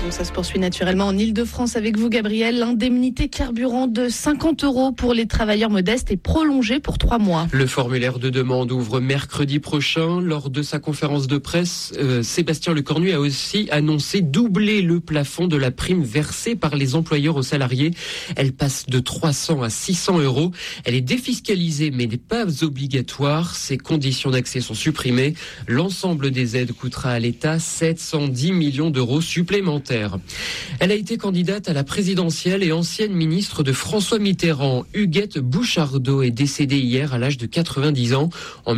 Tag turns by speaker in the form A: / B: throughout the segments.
A: Bon, ça se poursuit naturellement en Ile-de-France avec vous, Gabriel. L'indemnité carburant de 50 € pour les travailleurs modestes est prolongée pour 3 mois.
B: Le formulaire de demande ouvre mercredi prochain. Lors de sa conférence de presse, Sébastien Lecornu a aussi annoncé doubler le plafond de la prime versée par les employeurs aux salariés. Elle passe de 300 à 600 €. Elle est défiscalisée mais n'est pas obligatoire. Ses conditions d'accès sont supprimées. L'ensemble des aides coûtera à l'État 710 millions d'euros supplémentaires. Elle a été candidate à la présidentielle et ancienne ministre de François Mitterrand. Huguette Bouchardot est décédée hier à l'âge de 90 ans. En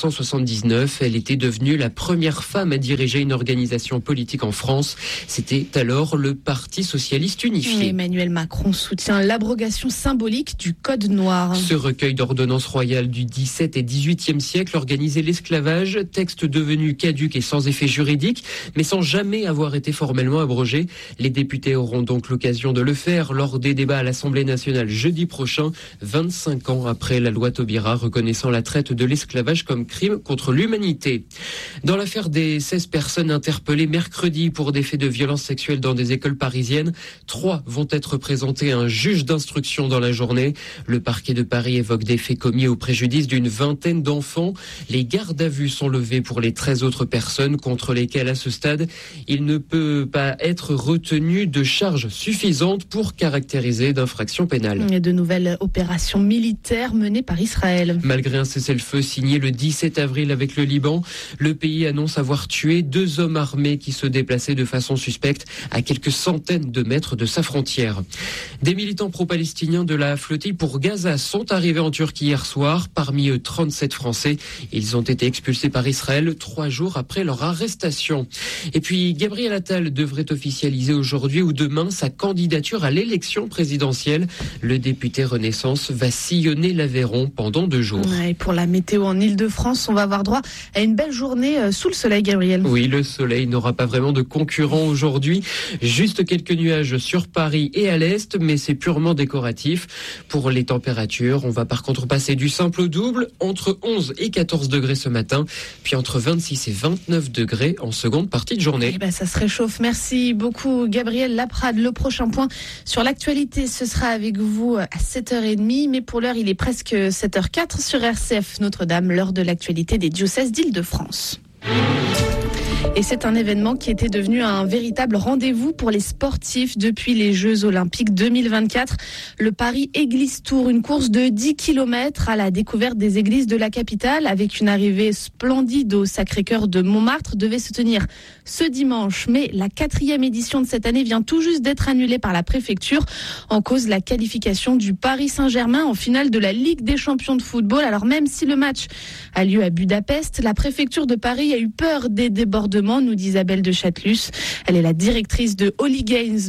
B: 1979, elle était devenue la première femme à diriger une organisation politique en France. C'était alors le Parti socialiste unifié.
A: Emmanuel Macron soutient l'abrogation symbolique du Code noir.
B: Ce recueil d'ordonnances royales du XVIIe et XVIIIe siècle organisait l'esclavage, texte devenu caduc et sans effet juridique, mais sans jamais avoir été formellement abrogé. Les députés auront donc l'occasion de le faire lors des débats à l'Assemblée nationale jeudi prochain, 25 ans après la loi Taubira reconnaissant la traite de l'esclavage comme crime contre l'humanité. Dans l'affaire des 16 personnes interpellées mercredi pour des faits de violence sexuelle dans des écoles parisiennes, 3 vont être présentés à un juge d'instruction dans la journée. Le parquet de Paris évoque des faits commis au préjudice d'une vingtaine d'enfants. Les gardes à vue sont levés pour les 13 autres personnes contre lesquelles, à ce stade, il ne peut pas être retenu de charges suffisantes pour caractériser d'infraction pénale.
A: Et de nouvelles opérations militaires menées par Israël.
B: Malgré un cessez-le-feu signé le 17 avril avec le Liban, le pays annonce avoir tué 2 hommes armés qui se déplaçaient de façon suspecte à quelques centaines de mètres de sa frontière. Des militants pro-palestiniens de la flottille pour Gaza sont arrivés en Turquie hier soir. Parmi eux, 37 Français. Ils ont été expulsés par Israël 3 jours après leur arrestation. Et puis, Gabriel Attal devrait officialiser aujourd'hui ou demain sa candidature à l'élection présidentielle. Le député Renaissance va sillonner l'Aveyron pendant 2 jours.
A: Et pour la météo en Ile-de-France, on va avoir droit à une belle journée sous le soleil, Gabriel.
B: Oui, le soleil n'aura pas vraiment de concurrent aujourd'hui. Juste quelques nuages sur Paris et à l'est, mais c'est purement décoratif. Pour les températures, on va par contre passer du simple au double, entre 11 et 14 degrés ce matin, puis entre 26 et 29 degrés en seconde partie de journée.
A: Ça se réchauffe. Merci beaucoup, Gabriel Laprade. Le prochain point sur l'actualité, ce sera avec vous à 7h30, mais pour l'heure, il est presque 7h04 sur RCF Notre-Dame, l'heure de l'actualité des diocèses d'Île-de-France. Et c'est un événement qui était devenu un véritable rendez-vous pour les sportifs depuis les Jeux Olympiques 2024. Le Paris-Église Tour, une course de 10 km à la découverte des églises de la capitale avec une arrivée splendide au Sacré-Cœur de Montmartre, devait se tenir ce dimanche. Mais la 4e édition de cette année vient tout juste d'être annulée par la préfecture. En cause, la qualification du Paris Saint-Germain en finale de la Ligue des champions de football. Alors même si le match a lieu à Budapest, la préfecture de Paris a eu peur des débordements, nous dit Isabelle de Châtelus. Elle est la directrice de Holy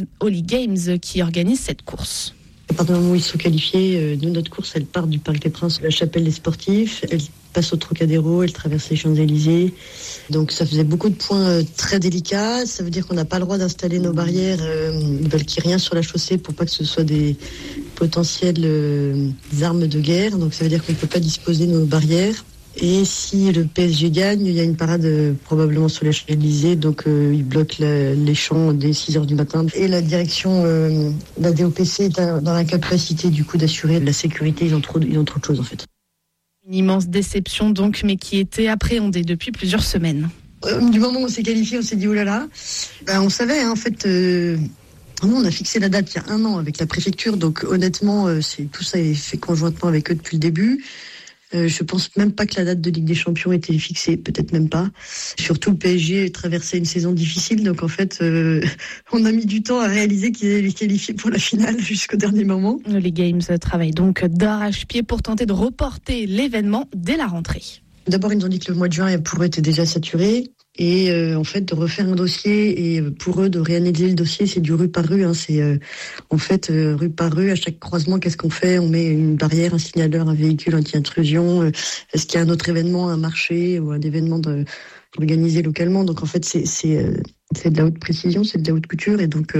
A: Games qui organise cette course.
C: À partir du moment où ils sont qualifiés, nous, notre course, elle part du Parc des Princes, la chapelle des sportifs, elle passe au Trocadéro, elle traverse les Champs-Élysées. Donc ça faisait beaucoup de points très délicats. Ça veut dire qu'on n'a pas le droit d'installer nos barrières. Ils veulent qu'il n'y ait rien sur la chaussée pour pas que ce soit des potentielles armes de guerre. Donc ça veut dire qu'on ne peut pas disposer de nos barrières. Et si le PSG gagne, il y a une parade probablement sur les Champs-Élysées, donc ils bloquent les champs dès 6h du matin. Et la direction, la DOPC est dans l'incapacité du coup d'assurer la sécurité, ils ont trop de choses en fait.
A: Une immense déception donc, mais qui était appréhendée depuis plusieurs semaines.
C: Du moment où on s'est qualifié, on s'est dit oh là là. On savait en fait. Nous, on a fixé la date il y a 1 an avec la préfecture, donc honnêtement, tout ça est fait conjointement avec eux depuis le début. Je pense même pas que la date de Ligue des Champions était fixée, peut-être même pas. Surtout le PSG traversait une saison difficile, donc en fait, on a mis du temps à réaliser qu'ils allaient les qualifier pour la finale jusqu'au dernier moment.
A: Les Games travaillent donc d'arrache-pied pour tenter de reporter l'événement dès la rentrée.
C: D'abord, ils nous ont dit que le mois de juin, pour eux, était déjà saturé. Et en fait, de refaire un dossier et pour eux, de réanalyser le dossier, c'est du rue par rue. C'est en fait rue par rue, à chaque croisement, qu'est-ce qu'on fait ? On met une barrière, un signaleur, un véhicule anti-intrusion. Est-ce qu'il y a un autre événement, un marché ou un événement organisé localement ? Donc en fait, c'est de la haute précision, c'est de la haute couture. Et donc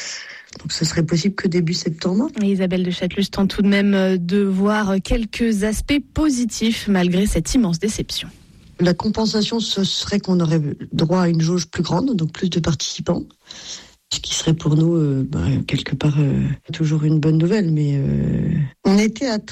C: ce serait possible que début septembre.
A: Et Isabelle de Châtelus tente tout de même de voir quelques aspects positifs malgré cette immense déception.
C: La compensation, ce serait qu'on aurait droit à une jauge plus grande, donc plus de participants. Ce qui serait pour nous, quelque part, toujours une bonne nouvelle. Mais on était à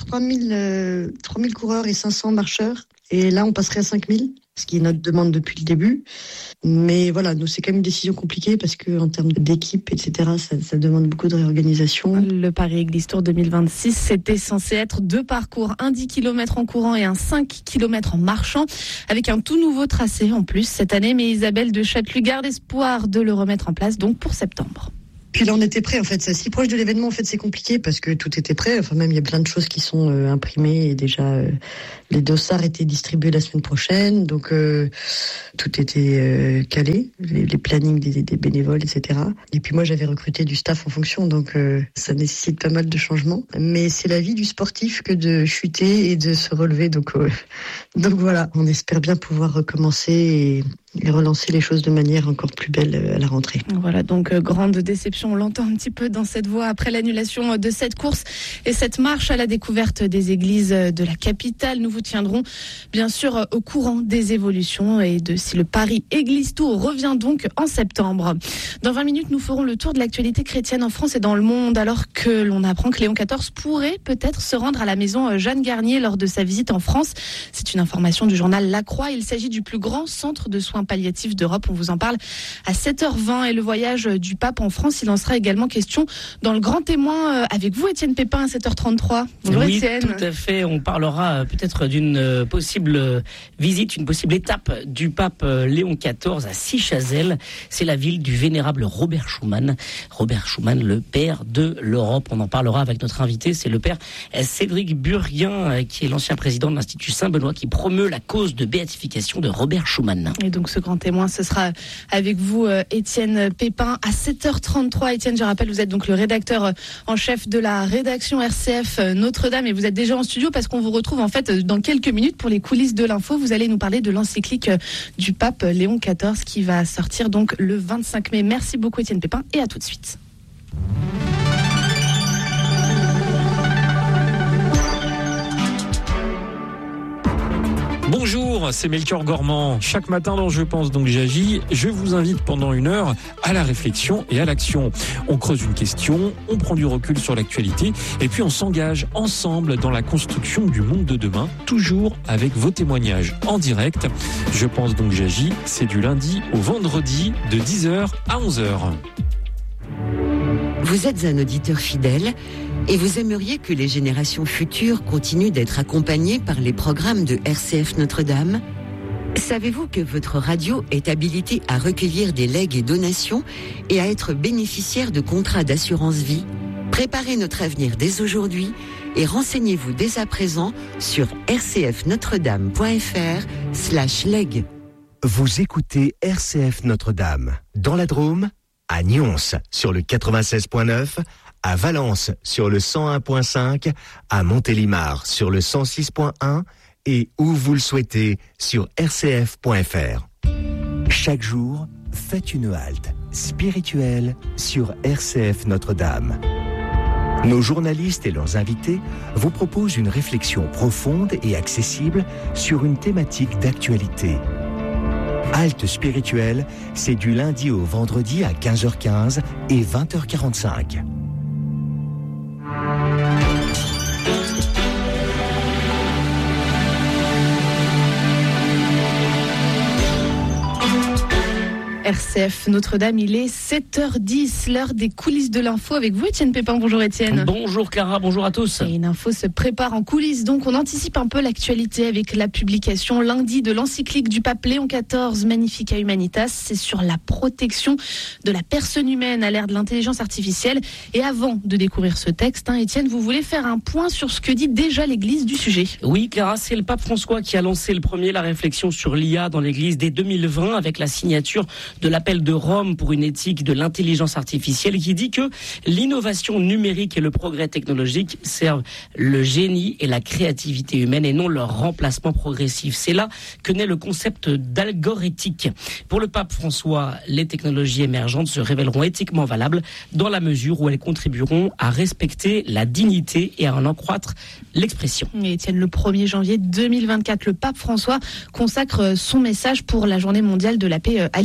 C: 3000 coureurs et 500 marcheurs. Et là, on passerait à 5000, ce qui est notre demande depuis le début. Mais voilà, nous, c'est quand même une décision compliquée parce que en termes d'équipe, etc., ça demande beaucoup de réorganisation.
A: Le Paris Église Tour 2026, c'était censé être 2 parcours, un 10 km en courant et un 5 km en marchant, avec un tout nouveau tracé en plus cette année. Mais Isabelle de Châtelus garde espoir de le remettre en place donc pour septembre.
C: Puis là, on était prêt, en fait. C'est si proche de l'événement, en fait, c'est compliqué parce que tout était prêt. Enfin, même, il y a plein de choses qui sont imprimées et déjà, les dossards étaient distribués la semaine prochaine. Donc, tout était calé, les plannings des bénévoles, etc. Et puis moi, j'avais recruté du staff en fonction. Donc, ça nécessite pas mal de changements. Mais c'est la vie du sportif que de chuter et de se relever. Donc voilà, on espère bien pouvoir recommencer et relancer les choses de manière encore plus belle à la rentrée.
A: Voilà, donc grande déception, on l'entend un petit peu dans cette voix après l'annulation de cette course et cette marche à la découverte des églises de la capitale. Nous vous tiendrons bien sûr au courant des évolutions et de si le Paris Église Tour revient donc en septembre. Dans 20 minutes, nous ferons le tour de l'actualité chrétienne en France et dans le monde, alors que l'on apprend que Léon XIV pourrait peut-être se rendre à la maison Jeanne Garnier lors de sa visite en France. C'est une information du journal La Croix. Il s'agit du plus grand centre de soins palliatifs d'Europe. On vous en parle à 7h20 et le voyage du pape en France, il en sera également question dans le Grand Témoin avec vous, Étienne Pépin, à 7h33. Bonjour
D: oui,
A: Étienne.
D: Tout à fait. On parlera peut-être d'une possible visite, une possible étape du pape Léon XIV à Sichazel. C'est la ville du vénérable Robert Schuman. Robert Schuman, le père de l'Europe. On en parlera avec notre invité. C'est le père Cédric Burguin, qui est l'ancien président de l'Institut Saint-Benoît, qui promeut la cause de béatification de Robert Schuman.
A: Et donc ce Grand Témoin, ce sera avec vous, Étienne Pépin, à 7h33. Étienne, je rappelle, vous êtes donc le rédacteur en chef de la rédaction RCF Notre-Dame et vous êtes déjà en studio parce qu'on vous retrouve en fait dans quelques minutes pour les coulisses de l'info. Vous allez nous parler de l'encyclique du pape Léon XIV qui va sortir donc le 25 mai. Merci beaucoup Étienne Pépin et à tout de suite.
E: Bonjour, c'est Melchior Gormand. Chaque matin dans Je pense donc j'agis, je vous invite pendant 1 heure à la réflexion et à l'action. On creuse une question, on prend du recul sur l'actualité et puis on s'engage ensemble dans la construction du monde de demain, toujours avec vos témoignages en direct. Je pense donc j'agis, c'est du lundi au vendredi de 10h à 11h.
F: Vous êtes un auditeur fidèle et vous aimeriez que les générations futures continuent d'être accompagnées par les programmes de RCF Notre-Dame ? Savez-vous que votre radio est habilitée à recueillir des legs et donations et à être bénéficiaire de contrats d'assurance vie ? Préparez notre avenir dès aujourd'hui et renseignez-vous dès à présent sur rcfnotredame.fr/leg.
G: Vous écoutez RCF Notre-Dame dans la Drôme, à Nyons sur le 96.9, à Valence sur le 101.5, à Montélimar sur le 106.1 et où vous le souhaitez sur rcf.fr. Chaque jour, faites une halte spirituelle sur RCF Notre-Dame. Nos journalistes et leurs invités vous proposent une réflexion profonde et accessible sur une thématique d'actualité. Halte spirituelle, c'est du lundi au vendredi à 15h15 et 20h45.
A: RCF Notre-Dame, il est 7h10, l'heure des coulisses de l'info avec vous Étienne Pépin. Bonjour Étienne.
D: Bonjour Clara, bonjour à tous.
A: Et une info se prépare en coulisses, donc on anticipe un peu l'actualité avec la publication lundi de l'encyclique du pape Léon XIV, Magnificat Humanitas. C'est sur la protection de la personne humaine à l'ère de l'intelligence artificielle. Et avant de découvrir ce texte, Étienne, vous voulez faire un point sur ce que dit déjà l'Église du sujet.
D: Oui Clara, c'est le pape François qui a lancé le premier la réflexion sur l'IA dans l'Église dès 2020 avec la signature de l'appel de Rome pour une éthique de l'intelligence artificielle qui dit que l'innovation numérique et le progrès technologique servent le génie et la créativité humaine et non leur remplacement progressif. C'est là que naît le concept d'algorithmique. Pour le pape François, les technologies émergentes se révéleront éthiquement valables dans la mesure où elles contribueront à respecter la dignité et à en accroître l'expression.
A: Et Étienne, le 1er janvier 2024, le pape François consacre son message pour la journée mondiale de la paix à l'IA.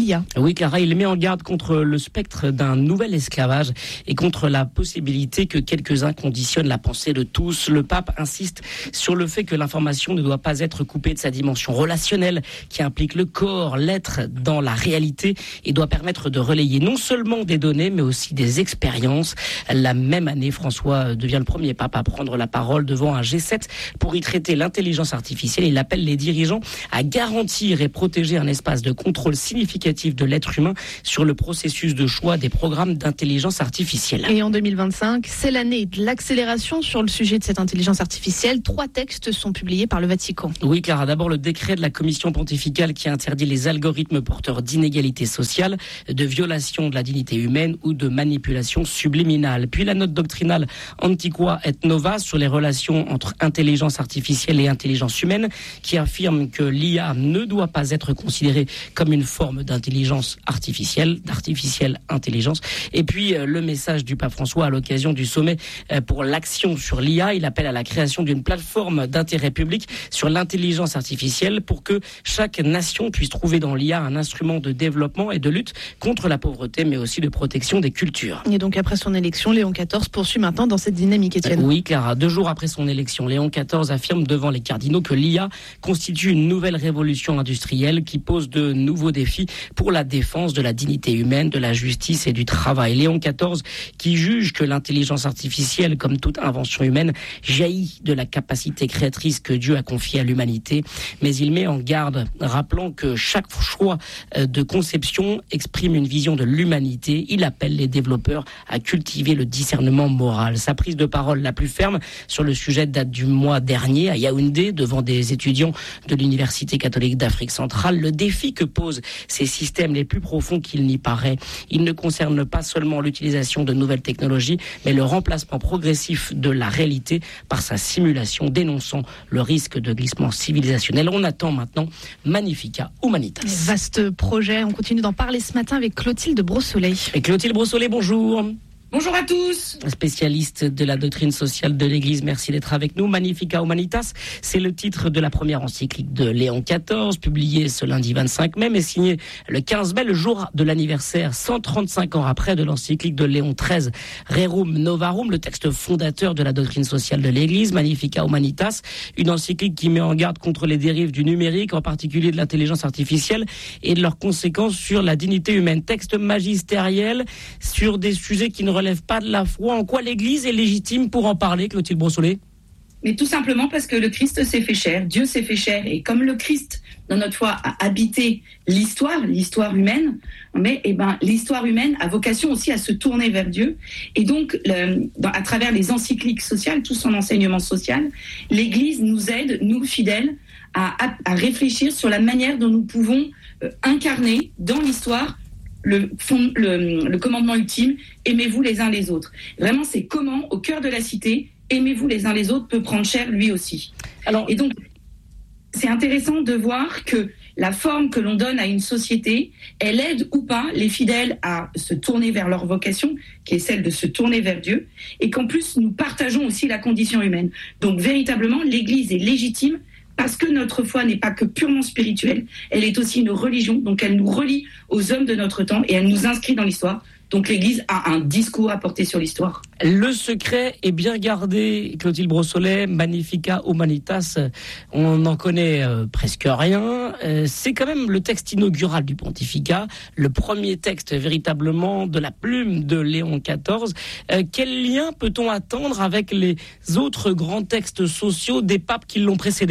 D: Oui, Clara, il met en garde contre le spectre d'un nouvel esclavage et contre la possibilité que quelques-uns conditionnent la pensée de tous. Le pape insiste sur le fait que l'information ne doit pas être coupée de sa dimension relationnelle qui implique le corps, l'être dans la réalité et doit permettre de relayer non seulement des données mais aussi des expériences. La même année, François devient le premier pape à prendre la parole devant un G7 pour y traiter l'intelligence artificielle. Il appelle les dirigeants à garantir et protéger un espace de contrôle significatif de l'être humain sur le processus de choix des programmes d'intelligence artificielle.
A: Et en 2025, c'est l'année de l'accélération sur le sujet de cette intelligence artificielle. 3 textes sont publiés par le Vatican.
D: Oui, Clara, d'abord le décret de la commission pontificale qui interdit les algorithmes porteurs d'inégalités sociales, de violation de la dignité humaine ou de manipulation subliminale. Puis la note doctrinale Antiqua et Nova sur les relations entre intelligence artificielle et intelligence humaine qui affirme que l'IA ne doit pas être considérée comme une forme d'intelligence artificielle, d'artificielle intelligence. Et puis le message du pape François à l'occasion du sommet pour l'action sur l'IA, il appelle à la création d'une plateforme d'intérêt public sur l'intelligence artificielle pour que chaque nation puisse trouver dans l'IA un instrument de développement et de lutte contre la pauvreté, mais aussi de protection des cultures.
A: Et donc après son élection, Léon XIV poursuit maintenant dans cette dynamique, Étienne.
D: Oui, Clara. 2 jours après son élection, Léon XIV affirme devant les cardinaux que l'IA constitue une nouvelle révolution industrielle qui pose de nouveaux défis pour la défense de la dignité humaine, de la justice et du travail. Léon XIV qui juge que l'intelligence artificielle, comme toute invention humaine, jaillit de la capacité créatrice que Dieu a confiée à l'humanité. Mais il met en garde, rappelant que chaque choix de conception exprime une vision de l'humanité. Il appelle les développeurs à cultiver le discernement moral. Sa prise de parole la plus ferme sur le sujet date du mois dernier à Yaoundé, devant des étudiants de l'Université catholique d'Afrique centrale. Le défi que posent ces systèmes les plus profonds qu'il n'y paraît, il ne concerne pas seulement l'utilisation de nouvelles technologies, mais le remplacement progressif de la réalité par sa simulation, dénonçant le risque de glissement civilisationnel. On attend maintenant Magnifica Humanitas.
A: Vaste projet, on continue d'en parler ce matin avec Clotilde Brossolet.
D: Et Clotilde Brossolet, bonjour.
H: Bonjour à tous.
D: Spécialiste de la doctrine sociale de l'Église, merci d'être avec nous. Magnifica Humanitas, c'est le titre de la première encyclique de Léon XIV, publiée ce lundi 25 mai, mais signée le 15 mai, le jour de l'anniversaire, 135 ans après, de l'encyclique de Léon XIII, Rerum Novarum, le texte fondateur de la doctrine sociale de l'Église, Magnifica Humanitas, une encyclique qui met en garde contre les dérives du numérique, en particulier de l'intelligence artificielle, et de leurs conséquences sur la dignité humaine. Texte magistériel sur des sujets qui ne relève pas de la foi. En quoi l'Église est légitime pour en parler, Clotilde Brossolet?
H: Mais tout simplement parce que le Christ s'est fait chair, Dieu s'est fait chair, et comme le Christ, dans notre foi, a habité l'histoire humaine, mais l'histoire humaine a vocation aussi à se tourner vers Dieu. Et donc, à travers les encycliques sociales, tout son enseignement social, l'Église nous aide, nous fidèles, à réfléchir sur la manière dont nous pouvons incarner dans l'histoire le commandement ultime, aimez-vous les uns les autres. Vraiment, c'est comment, au cœur de la cité, aimez-vous les uns les autres peut prendre chair lui aussi. Et donc, c'est intéressant de voir que la forme que l'on donne à une société, elle aide ou pas les fidèles à se tourner vers leur vocation, qui est celle de se tourner vers Dieu, et qu'en plus, nous partageons aussi la condition humaine. Donc, véritablement, l'Église est légitime parce que notre foi n'est pas que purement spirituelle, elle est aussi une religion, donc elle nous relie aux hommes de notre temps et elle nous inscrit dans l'histoire. Donc l'Église a un discours à porter sur l'histoire.
D: Le secret est bien gardé, Clotilde Brossolet, Magnifica Humanitas, on n'en connaît presque rien. C'est quand même le texte inaugural du pontificat, le premier texte véritablement de la plume de Léon XIV. Quel lien peut-on attendre avec les autres grands textes sociaux des papes qui l'ont précédé ?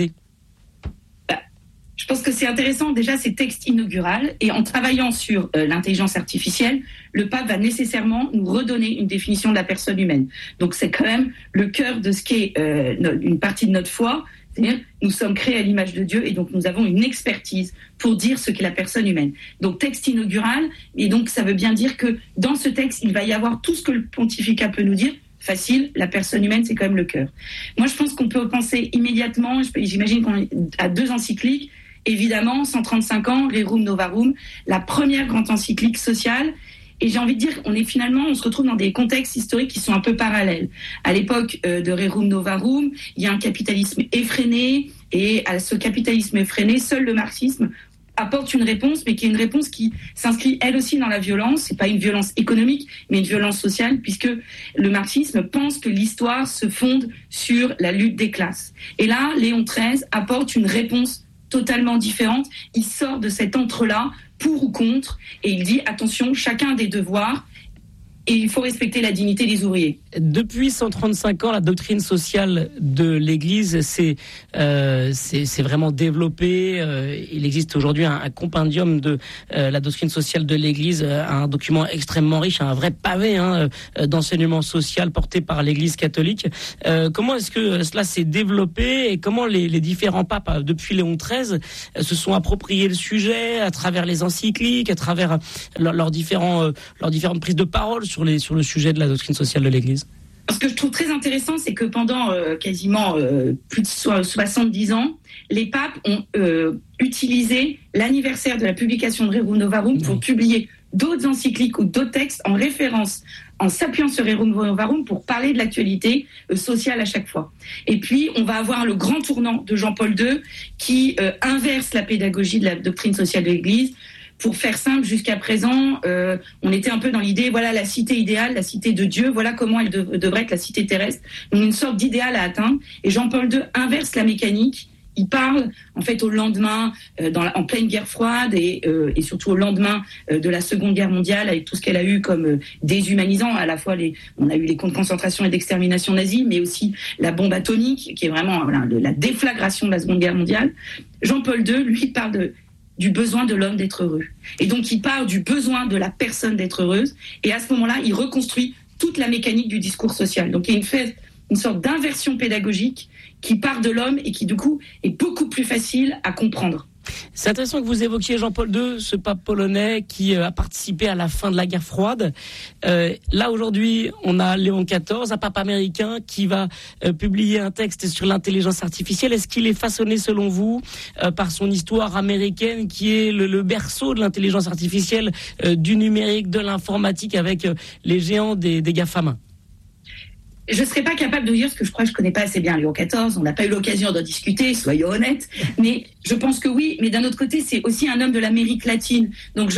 H: Je pense que c'est intéressant, déjà, ces textes inaugurales. Et en travaillant sur l'intelligence artificielle, le pape va nécessairement nous redonner une définition de la personne humaine. Donc, c'est quand même le cœur de ce qu'est une partie de notre foi. C'est-à-dire, nous sommes créés à l'image de Dieu et donc nous avons une expertise pour dire ce qu'est la personne humaine. Donc, texte inaugural. Et donc, ça veut bien dire que dans ce texte, il va y avoir tout ce que le pontificat peut nous dire. Facile, la personne humaine, c'est quand même le cœur. Moi, je pense qu'on peut penser immédiatement, j'imagine qu'on a 2 encycliques, évidemment, 135 ans, Rerum Novarum, la première grande encyclique sociale. Et j'ai envie de dire, on se retrouve dans des contextes historiques qui sont un peu parallèles. À l'époque de Rerum Novarum, il y a un capitalisme effréné, et à ce capitalisme effréné, seul le marxisme apporte une réponse, mais qui est une réponse qui s'inscrit elle aussi dans la violence. C'est pas une violence économique, mais une violence sociale, puisque le marxisme pense que l'histoire se fonde sur la lutte des classes. Et là, Léon XIII apporte une réponse totalement différente. Il sort de cet entre-là, pour ou contre, et il dit attention, chacun a des devoirs. Et il faut respecter la dignité des ouvriers.
D: Depuis 135 ans, la doctrine sociale de l'Église s'est vraiment développée. Il existe aujourd'hui un compendium de la doctrine sociale de l'Église, un document extrêmement riche, un vrai pavé d'enseignement social porté par l'Église catholique. Comment est-ce que cela s'est développé et comment les différents papes, depuis Léon XIII, se sont appropriés le sujet à travers les encycliques, à travers leurs différentes prises de parole sur le sujet de la doctrine sociale de l'Église?
H: Ce que je trouve très intéressant, c'est que pendant quasiment plus de 70 ans, les papes ont utilisé l'anniversaire de la publication de Rerum Novarum pour publier d'autres encycliques ou d'autres textes en référence, en s'appuyant sur Rerum Novarum pour parler de l'actualité sociale à chaque fois. Et puis, on va avoir le grand tournant de Jean-Paul II qui inverse la pédagogie de la doctrine sociale de l'Église. Pour faire simple, jusqu'à présent, on était un peu dans l'idée, voilà la cité idéale, la cité de Dieu, voilà comment elle devrait être la cité terrestre. Donc une sorte d'idéal à atteindre. Et Jean-Paul II inverse la mécanique. Il parle, en fait, au lendemain, en pleine guerre froide et surtout au lendemain de la Seconde Guerre mondiale, avec tout ce qu'elle a eu comme déshumanisant. À la fois, on a eu les camps de concentration et d'extermination nazis, mais aussi la bombe atomique, qui est vraiment la déflagration de la Seconde Guerre mondiale. Jean-Paul II, lui, parle du besoin de l'homme d'être heureux. Et donc, il part du besoin de la personne d'être heureuse. Et à ce moment-là, il reconstruit toute la mécanique du discours social. Donc, il fait une sorte d'inversion pédagogique qui part de l'homme et qui, du coup, est beaucoup plus facile à comprendre.
D: C'est intéressant que vous évoquiez Jean-Paul II, ce pape polonais qui a participé à la fin de la guerre froide. Là, aujourd'hui, on a Léon XIV, un pape américain qui va publier un texte sur l'intelligence artificielle. Est-ce qu'il est façonné, selon vous, par son histoire américaine qui est le berceau de l'intelligence artificielle, du numérique, de l'informatique avec les géants des GAFAM?
H: Je ne serais pas capable de dire ce que je crois que je ne connais pas assez bien Léon XIV. On n'a pas eu l'occasion d'en discuter, soyons honnêtes. Mais je pense que oui. Mais d'un autre côté, c'est aussi un homme de l'Amérique latine. Donc,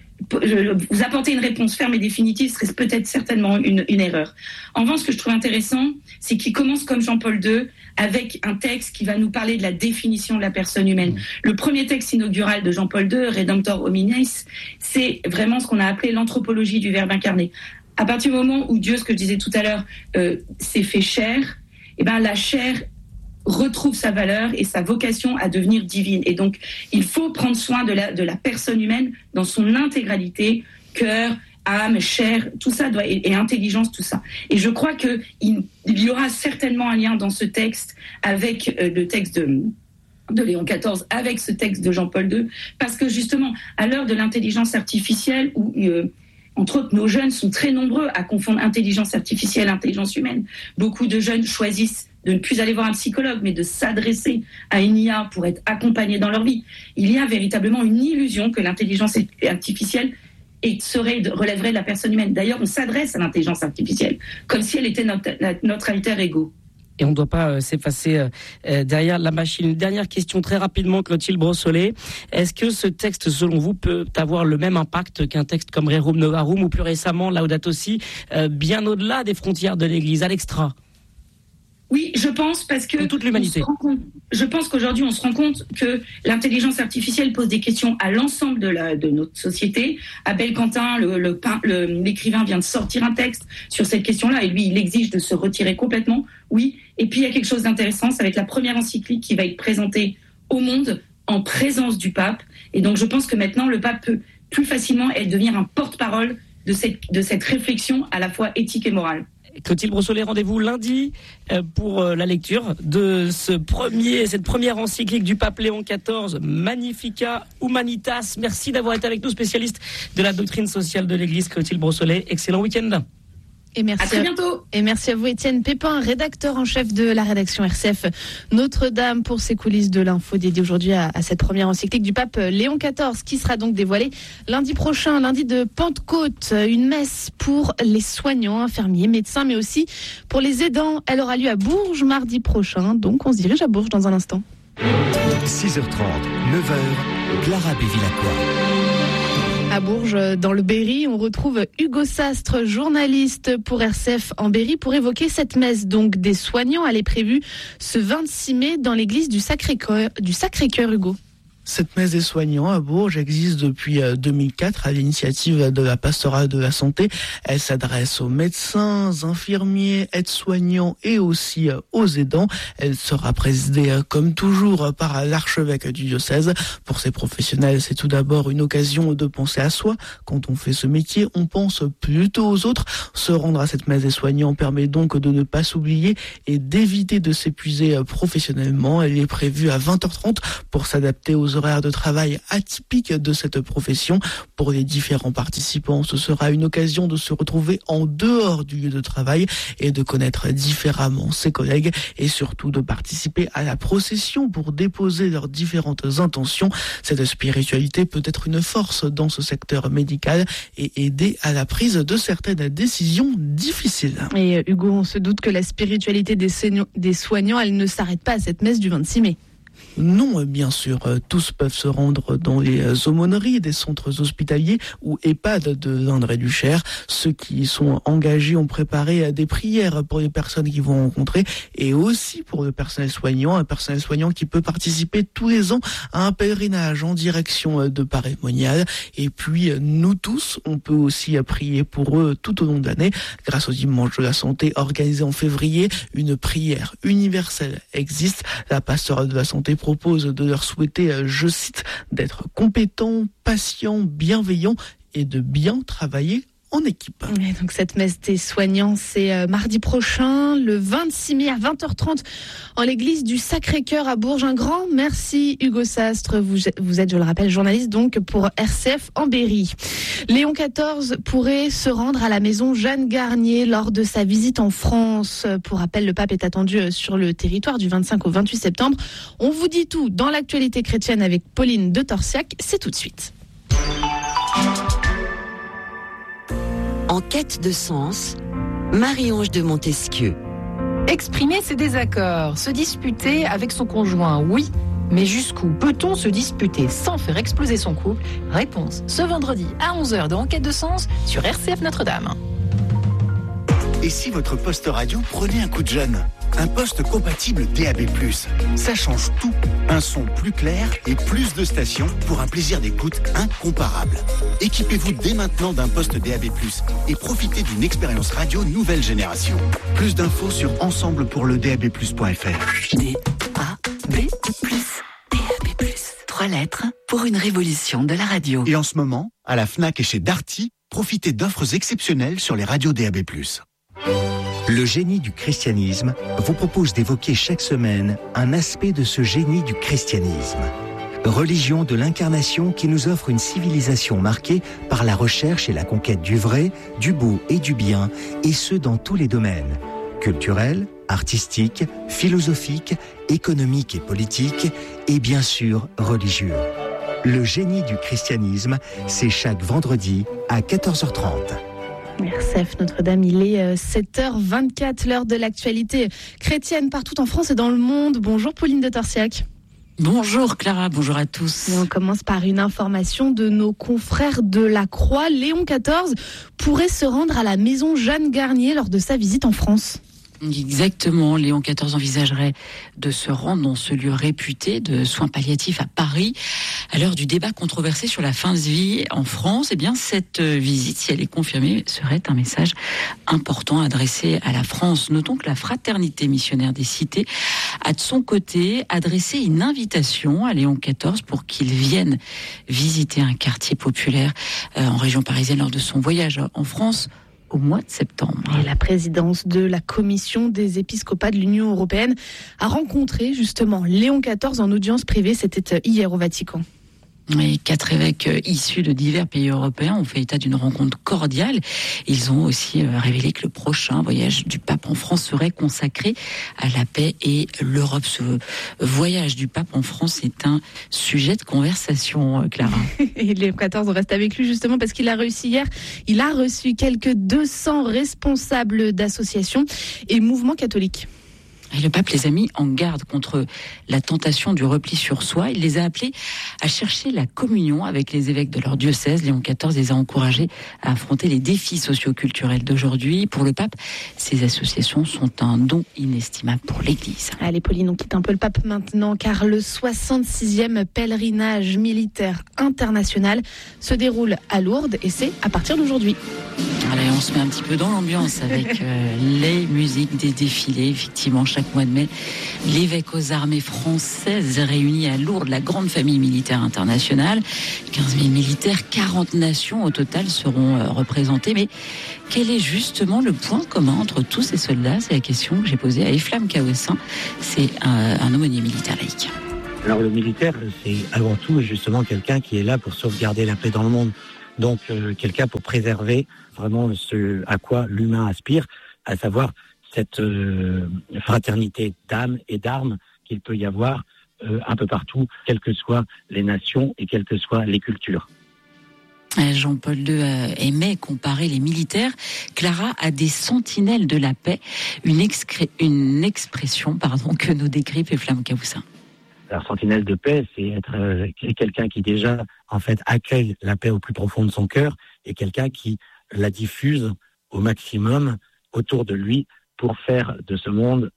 H: vous apporter une réponse ferme et définitive serait peut-être certainement une erreur. En revanche, ce que je trouve intéressant, c'est qu'il commence comme Jean-Paul II avec un texte qui va nous parler de la définition de la personne humaine. Le premier texte inaugural de Jean-Paul II, Redemptor Homines, c'est vraiment ce qu'on a appelé l'anthropologie du Verbe incarné. À partir du moment où Dieu, ce que je disais tout à l'heure, s'est fait chair, eh ben la chair retrouve sa valeur et sa vocation à devenir divine. Et donc, il faut prendre soin de la personne humaine dans son intégralité, cœur, âme, chair, tout ça et intelligence, tout ça. Et je crois qu'il y aura certainement un lien dans ce texte avec le texte de Léon XIV, avec ce texte de Jean-Paul II, parce que justement, à l'heure de l'intelligence artificielle, où entre autres, nos jeunes sont très nombreux à confondre intelligence artificielle et intelligence humaine. Beaucoup de jeunes choisissent de ne plus aller voir un psychologue, mais de s'adresser à une IA pour être accompagnés dans leur vie. Il y a véritablement une illusion que l'intelligence artificielle relèverait de la personne humaine. D'ailleurs, on s'adresse à l'intelligence artificielle, comme si elle était notre alter ego.
D: Et on ne doit pas s'effacer derrière la machine. Une dernière question très rapidement, Clotilde Brossolet. Est-ce que ce texte, selon vous, peut avoir le même impact qu'un texte comme Rerum Novarum ou plus récemment Laudato Si, bien au-delà des frontières de l'Église, à l'extra?
H: Oui, je pense, parce que
D: toute l'humanité.
H: Je pense qu'aujourd'hui, on se rend compte que l'intelligence artificielle pose des questions à l'ensemble de notre société. Abel Quentin, l'écrivain, vient de sortir un texte sur cette question-là, et lui, il exige de se retirer complètement. Oui. Et puis, il y a quelque chose d'intéressant, ça va être la première encyclique qui va être présentée au monde en présence du pape. Et donc, je pense que maintenant, le pape peut plus facilement devenir un porte-parole de cette réflexion à la fois éthique et morale.
D: Clotilde Brossolet, rendez-vous lundi pour la lecture de cette première encyclique du pape Léon XIV, Magnificat Humanitas. Merci d'avoir été avec nous, spécialiste de la doctrine sociale de l'Église. Clotilde Brossolet, excellent week-end.
A: Et merci
H: à très bientôt.
A: Et merci à vous, Étienne Pépin, rédacteur en chef de la rédaction RCF Notre-Dame, pour ces coulisses de l'info dédiées aujourd'hui à cette première encyclique du pape Léon XIV, qui sera donc dévoilée lundi prochain, lundi de Pentecôte. Une messe pour les soignants, infirmiers, médecins, mais aussi pour les aidants. Elle aura lieu à Bourges mardi prochain. Donc, on se dirige à Bourges dans un instant.
G: 6h30, 9h, Clara Bévilacqua.
A: À Bourges, dans le Berry, on retrouve Hugo Sastre, journaliste pour RCF en Berry, pour évoquer cette messe donc des soignants. Elle est prévue ce 26 mai dans l'église du Sacré-Cœur, Hugo.
I: Cette messe des soignants à Bourges existe depuis 2004 à l'initiative de la pastorale de la santé. Elle s'adresse aux médecins, infirmiers, aides-soignants et aussi aux aidants. Elle sera présidée comme toujours par l'archevêque du diocèse. Pour ces professionnels, c'est tout d'abord une occasion de penser à soi. Quand on fait ce métier, on pense plutôt aux autres. Se rendre à cette messe des soignants permet donc de ne pas s'oublier et d'éviter de s'épuiser professionnellement. Elle est prévue à 20h30 pour s'adapter aux horaires de travail atypiques de cette profession. Pour les différents participants, ce sera une occasion de se retrouver en dehors du lieu de travail et de connaître différemment ses collègues et surtout de participer à la procession pour déposer leurs différentes intentions. Cette spiritualité peut être une force dans ce secteur médical et aider à la prise de certaines décisions difficiles.
A: Et Hugo, on se doute que la spiritualité des soignants, elle ne s'arrête pas à cette messe du 26 mai.
I: Non, bien sûr, tous peuvent se rendre dans les aumôneries des centres hospitaliers ou EHPAD de l'Indre et du Cher. Ceux qui sont engagés ont préparé des prières pour les personnes qu'ils vont rencontrer et aussi pour le personnel soignant, un personnel soignant qui peut participer tous les ans à un pèlerinage en direction de Paray-Monial. Et puis, nous tous, on peut aussi prier pour eux tout au long de l'année. Grâce au Dimanche de la Santé organisé en février, une prière universelle existe. La pastorale de la santé propose de leur souhaiter, je cite, d'être compétents, patients, bienveillants et de bien travailler en équipe.
A: Et donc cette messe des soignants, c'est mardi prochain, le 26 mai à 20h30 en l'église du Sacré-Cœur à Bourges. Un grand merci Hugo Sastre, vous êtes, je le rappelle, journaliste donc pour RCF en Berry. Léon XIV pourrait se rendre à la maison Jeanne Garnier lors de sa visite en France. Pour rappel, le pape est attendu sur le territoire du 25 au 28 septembre. On vous dit tout dans l'actualité chrétienne avec Pauline de Torsiac, c'est tout de suite.
F: En quête de sens, Marie-Ange de Montesquieu.
J: Exprimer ses désaccords, se disputer avec son conjoint, oui. Mais jusqu'où peut-on se disputer sans faire exploser son couple ? Réponse ce vendredi à 11h de Enquête de sens sur RCF Notre-Dame.
K: Et si votre poste radio prenait un coup de jeune ? Un poste compatible DAB+. Ça change tout. Un son plus clair et plus de stations pour un plaisir d'écoute incomparable. Équipez-vous dès maintenant d'un poste DAB+, et profitez d'une expérience radio nouvelle génération. Plus d'infos sur ensemblepourledab+.fr.
L: DAB+. 3 lettres pour une révolution de la radio.
K: Et en ce moment, à la Fnac et chez Darty, profitez d'offres exceptionnelles sur les radios DAB+.
G: Le génie du christianisme vous propose d'évoquer chaque semaine un aspect de ce génie du christianisme. Religion de l'incarnation qui nous offre une civilisation marquée par la recherche et la conquête du vrai, du beau et du bien, et ce dans tous les domaines. Culturel, artistique, philosophique, économique et politique, et bien sûr religieux. Le génie du christianisme, c'est chaque vendredi à 14h30.
A: RCF Notre-Dame, il est 7h24, l'heure de l'actualité chrétienne partout en France et dans le monde. Bonjour Pauline de Torsiac.
L: Bonjour Clara, bonjour à tous.
A: Et on commence par une information de nos confrères de la Croix. Léon XIV pourrait se rendre à la maison Jeanne Garnier lors de sa visite en France.
L: Exactement, Léon XIV envisagerait de se rendre dans ce lieu réputé de soins palliatifs à Paris. À l'heure du débat controversé sur la fin de vie en France, eh bien cette visite, si elle est confirmée, serait un message important adressé à la France. Notons que la Fraternité missionnaire des cités a de son côté adressé une invitation à Léon XIV pour qu'il vienne visiter un quartier populaire en région parisienne lors de son voyage en France au mois de septembre.
A: Et la présidence de la Commission des épiscopats de l'Union européenne a rencontré justement Léon XIV en audience privée. C'était hier au Vatican.
L: Et 4 évêques issus de divers pays européens ont fait état d'une rencontre cordiale. Ils ont aussi révélé que le prochain voyage du pape en France serait consacré à la paix et l'Europe. Ce voyage du pape en France est un sujet de conversation, Clara.
A: Et Léon XIV reste avec lui justement parce qu'il a réussi hier. Il a reçu quelques 200 responsables d'associations et mouvements catholiques.
L: Et le pape les a mis en garde contre la tentation du repli sur soi. Il les a appelés à chercher la communion avec les évêques de leur diocèse. Léon XIV les a encouragés à affronter les défis socio-culturels d'aujourd'hui. Pour le pape, ces associations sont un don inestimable pour l'Église.
A: Allez Pauline, on quitte un peu le pape maintenant, car le 66e pèlerinage militaire international se déroule à Lourdes et c'est à partir d'aujourd'hui.
L: Allez, on se met un petit peu dans l'ambiance avec les musiques des défilés. Effectivement, chaque mois de mai, l'évêque aux armées françaises réunit à Lourdes la grande famille militaire internationale. 15 000 militaires, 40 nations au total seront représentées. Mais quel est justement le point commun entre tous ces soldats ? C'est la question que j'ai posée à Eflam Kawessin. C'est un aumônier militaire laïque.
M: Alors le militaire, c'est avant tout justement quelqu'un qui est là pour sauvegarder la paix dans le monde. Donc quelqu'un pour préserver vraiment ce à quoi l'humain aspire, à savoir cette fraternité d'âme et d'armes qu'il peut y avoir un peu partout, quelles que soient les nations et quelles que soient les cultures.
L: Jean-Paul II aimait comparer les militaires, Clara, à des sentinelles de la paix, une expression que nous décrit Eflam Kawessin.
M: Alors, sentinelle de paix, c'est être quelqu'un qui déjà, en fait, accueille la paix au plus profond de son cœur et quelqu'un qui la diffuse au maximum autour de lui pour faire de ce monde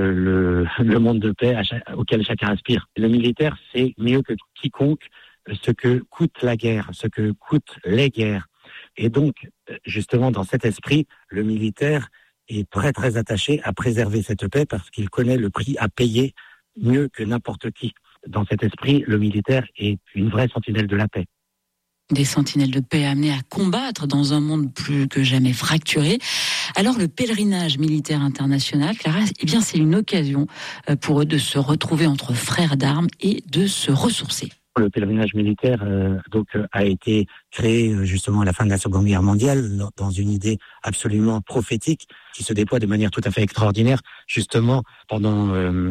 M: le monde de paix auquel chacun aspire. Le militaire, c'est mieux que quiconque ce que coûte la guerre, ce que coûtent les guerres. Et donc, justement, dans cet esprit, le militaire est très, très attaché à préserver cette paix parce qu'il connaît le prix à payer mieux que n'importe qui. Dans cet esprit, le militaire est une vraie sentinelle de la paix.
L: Des sentinelles de paix amenées à combattre dans un monde plus que jamais fracturé. Alors le pèlerinage militaire international, Clara, c'est une occasion pour eux de se retrouver entre frères d'armes et de se ressourcer.
M: Le pèlerinage militaire a été créé justement à la fin de la Seconde Guerre mondiale dans une idée absolument prophétique qui se déploie de manière tout à fait extraordinaire justement pendant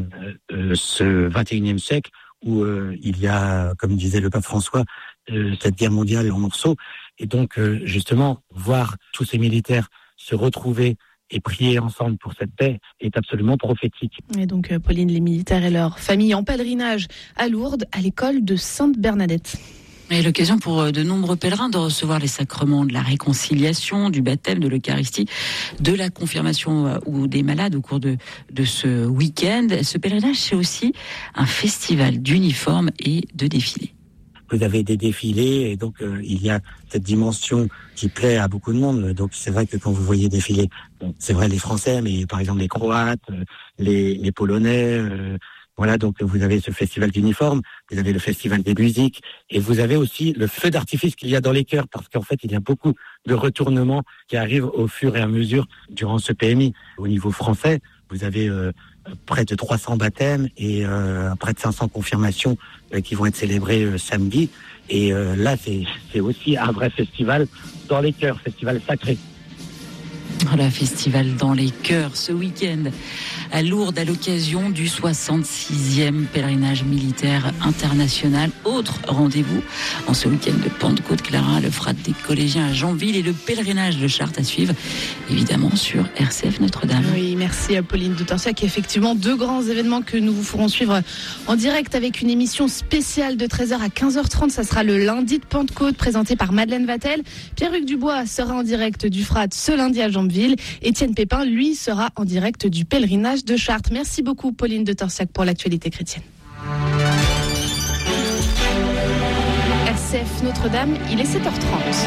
M: ce 21e siècle où il y a, comme disait le pape François, cette guerre mondiale en morceaux. Et donc justement voir tous ces militaires se retrouver et prier ensemble pour cette paix est absolument prophétique.
A: Et donc, Pauline, les militaires et leurs familles en pèlerinage à Lourdes, à l'école de Sainte-Bernadette.
L: Et l'occasion pour de nombreux pèlerins de recevoir les sacrements de la réconciliation, du baptême, de l'Eucharistie, de la confirmation ou des malades au cours de ce week-end. Ce pèlerinage, c'est aussi un festival d'uniformes et de défilés.
M: Vous avez des défilés et donc il y a cette dimension qui plaît à beaucoup de monde. Donc c'est vrai que quand vous voyez défiler, c'est vrai les Français, mais par exemple les Croates, les Polonais, voilà, donc vous avez ce festival d'uniformes, vous avez le festival des musiques et vous avez aussi le feu d'artifice qu'il y a dans les chœurs parce qu'en fait il y a beaucoup de retournements qui arrivent au fur et à mesure durant ce PMI. Au niveau français, vous avez près de 300 baptêmes et près de 500 confirmations qui vont être célébrées samedi. Et là, c'est aussi un vrai festival dans les chœurs, festival sacré.
L: Voilà, festival dans les chœurs ce week-end à Lourdes à l'occasion du 66e pèlerinage militaire international. Autre rendez-vous en ce week-end de Pentecôte, Clara, le frat des collégiens à Janville et le pèlerinage de Chartres à suivre évidemment sur RCF Notre-Dame.
A: Oui, merci à Pauline de Torsiac. Effectivement, deux grands événements que nous vous ferons suivre en direct avec une émission spéciale de 13h à 15h30. Ça sera le lundi de Pentecôte présenté par Madeleine Vatel. Pierre-Hugues Dubois sera en direct du frat ce lundi à Janville. Étienne Pépin, lui, sera en direct du pèlerinage de Chartres. Merci beaucoup, Pauline de Torsiac, pour l'actualité chrétienne. RCF Notre-Dame, il est 7h30.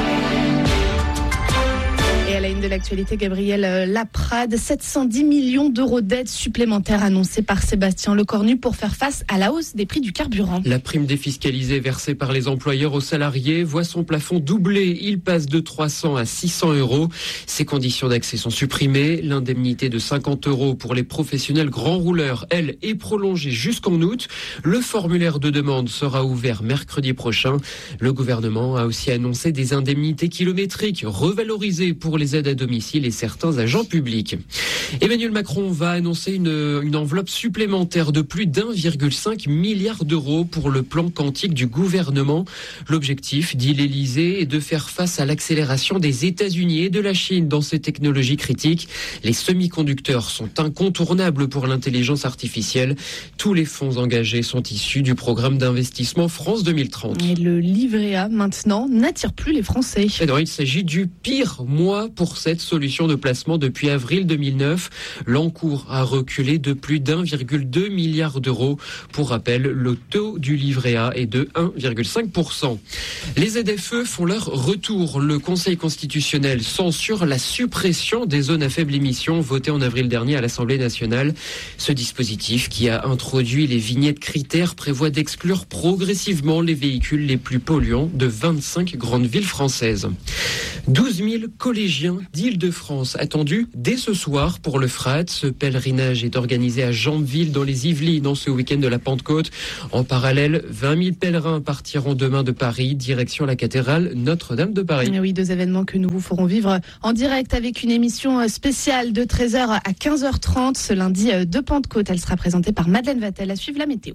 A: Et à la une de l'actualité, Gabriel Laprade, 710 millions d'euros d'aides supplémentaires annoncées par Sébastien Lecornu pour faire face à la hausse des prix du carburant.
B: La prime défiscalisée versée par les employeurs aux salariés voit son plafond doubler. Il passe de 300 à 600 euros. Ses conditions d'accès sont supprimées. L'indemnité de 50 euros pour les professionnels grands rouleurs, elle, est prolongée jusqu'en août. Le formulaire de demande sera ouvert mercredi prochain. Le gouvernement a aussi annoncé des indemnités kilométriques revalorisées pour les les aides à domicile et certains agents publics. Emmanuel Macron va annoncer une enveloppe supplémentaire de plus d'1,5 milliard d'euros pour le plan quantique du gouvernement. L'objectif, dit l'Élysée, est de faire face à l'accélération des États-Unis et de la Chine dans ces technologies critiques. Les semi-conducteurs sont incontournables pour l'intelligence artificielle. Tous les fonds engagés sont issus du programme d'investissement France 2030.
A: Et le livret A, maintenant, n'attire plus les Français.
B: Et non, il s'agit du pire mois pour cette solution de placement depuis avril 2009. L'encours a reculé de plus d'1,2 milliard d'euros. Pour rappel, le taux du livret A est de 1,5%. Les ZFE font leur retour. Le Conseil constitutionnel censure la suppression des zones à faible émission votée en avril dernier à l'Assemblée nationale. Ce dispositif, qui a introduit les vignettes critères, prévoit d'exclure progressivement les véhicules les plus polluants de 25 grandes villes françaises. 12 000 collégiens d'Île-de-France attendus dès ce soir pour le FRAT. Ce pèlerinage est organisé à Jambeville dans les Yvelines dans ce week-end de la Pentecôte. En parallèle, 20 000 pèlerins partiront demain de Paris, direction la cathédrale Notre-Dame de Paris.
A: Oui, 2 événements que nous vous ferons vivre en direct avec une émission spéciale de 13h à 15h30 ce lundi de Pentecôte. Elle sera présentée par Madeleine Vatel. À suivre la météo.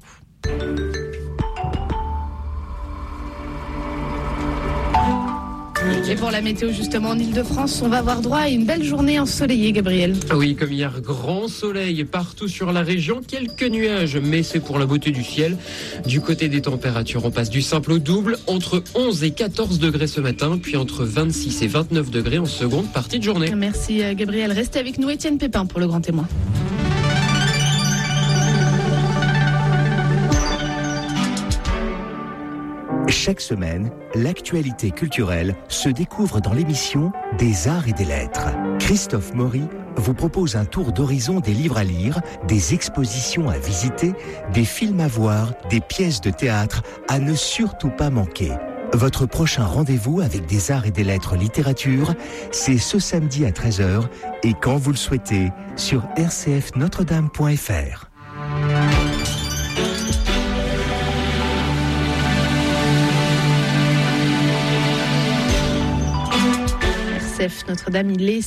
A: Et pour la météo, justement, en Ile-de-France, on va avoir droit à une belle journée ensoleillée, Gabriel.
B: Oui, comme hier, grand soleil partout sur la région, quelques nuages, mais c'est pour la beauté du ciel. Du côté des températures, on passe du simple au double, entre 11 et 14 degrés ce matin, puis entre 26 et 29 degrés en seconde partie de journée.
A: Merci Gabriel. Restez avec nous, Étienne Pépin, pour le grand témoin.
G: Chaque semaine, l'actualité culturelle se découvre dans l'émission Des Arts et des Lettres. Christophe Maury vous propose un tour d'horizon des livres à lire, des expositions à visiter, des films à voir, des pièces de théâtre à ne surtout pas manquer. Votre prochain rendez-vous avec Des Arts et des Lettres littérature, c'est ce samedi à 13h et quand vous le souhaitez sur rcfnotredame.fr.
A: Notre-Dame, il est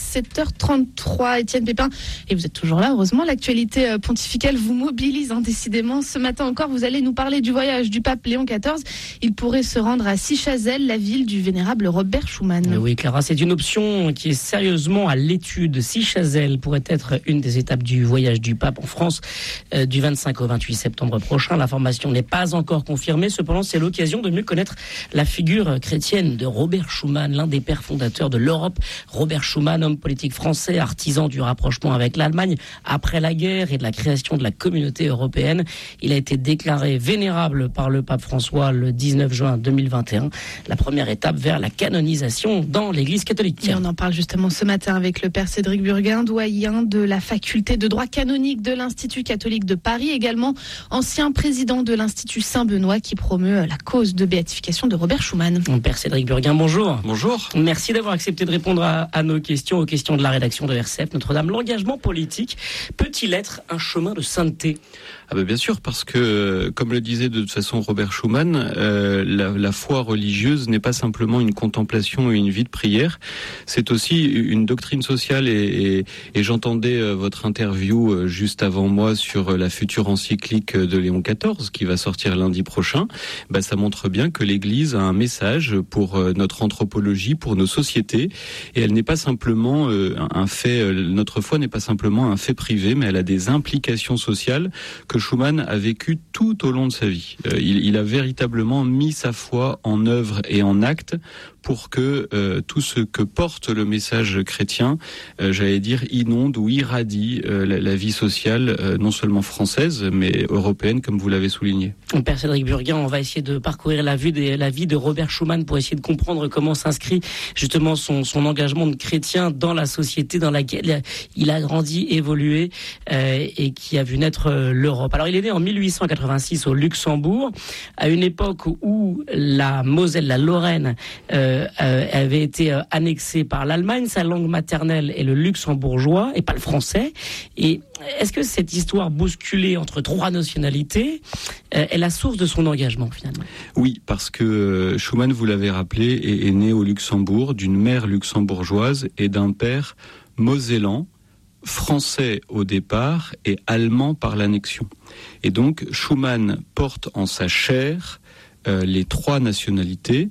A: 7h33. Étienne Pépin, et vous êtes toujours là, heureusement. L'actualité pontificale vous mobilise, décidément. Ce matin encore, vous allez nous parler du voyage du pape Léon XIV. Il pourrait se rendre à Sichazel, la ville du vénérable Robert Schuman.
D: Oui, Clara, c'est une option qui est sérieusement à l'étude. Sichazel pourrait être une des étapes du voyage du pape en France du 25 au 28 septembre prochain. L'information n'est pas encore confirmée. Cependant, c'est l'occasion de mieux connaître la figure chrétienne de Robert Schuman, l'un des pères fondateurs de l'Europe. Robert Schuman, homme politique français, artisan du rapprochement avec l'Allemagne après la guerre et de la création de la communauté européenne. Il a été déclaré vénérable par le pape François le 19 juin 2021. La première étape vers la canonisation dans l'Église catholique.
A: Et on en parle justement ce matin avec le père Cédric Burguin, doyen de la faculté de droit canonique de l'Institut catholique de Paris, également ancien président de l'Institut Saint-Benoît qui promeut la cause de béatification de Robert Schuman.
D: Père Cédric Burguin, bonjour.
N: Bonjour.
D: Merci d'avoir accepté de répondre à nos questions, aux questions de la rédaction de RCF Notre-Dame. L'engagement politique peut-il être un chemin de sainteté ?
N: Bien sûr, parce que, comme le disait de toute façon Robert Schuman, la foi religieuse n'est pas simplement une contemplation et une vie de prière, c'est aussi une doctrine sociale et j'entendais votre interview juste avant moi sur la future encyclique de Léon XIV qui va sortir lundi prochain. Ça montre bien que l'Église a un message pour notre anthropologie, pour nos sociétés, et elle n'est pas simplement un fait, notre foi n'est pas simplement un fait privé, mais elle a des implications sociales que Schuman a vécu tout au long de sa vie. Il a véritablement mis sa foi en œuvre et en acte pour que tout ce que porte le message chrétien, j'allais dire, inonde ou irradie la vie sociale, non seulement française, mais européenne, comme vous l'avez souligné.
D: Père Cédric Burguin, on va essayer de parcourir la vie de Robert Schuman pour essayer de comprendre comment s'inscrit justement son engagement de chrétien dans la société dans laquelle il a grandi, évolué et qui a vu naître l'Europe. Alors il est né en 1886 au Luxembourg, à une époque où la Moselle, la Lorraine, avait été annexée par l'Allemagne. Sa langue maternelle est le luxembourgeois et pas le français. Et est-ce que cette histoire bousculée entre 3 nationalités est la source de son engagement finalement?
N: Oui, parce que Schuman, vous l'avez rappelé, est né au Luxembourg, d'une mère luxembourgeoise et d'un père mosellan, français au départ et allemand par l'annexion. Et donc Schuman porte en sa chair les 3 nationalités.